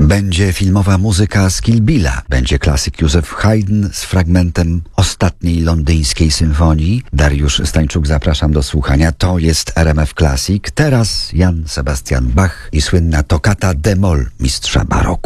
Będzie filmowa muzyka z Kill Billa. Będzie klasyk Józef Haydn z fragmentem ostatniej londyńskiej symfonii. Dariusz Stańczuk, zapraszam do słuchania. To jest RMF Classic. Teraz Jan Sebastian Bach i słynna toccata d-moll mistrza baroku.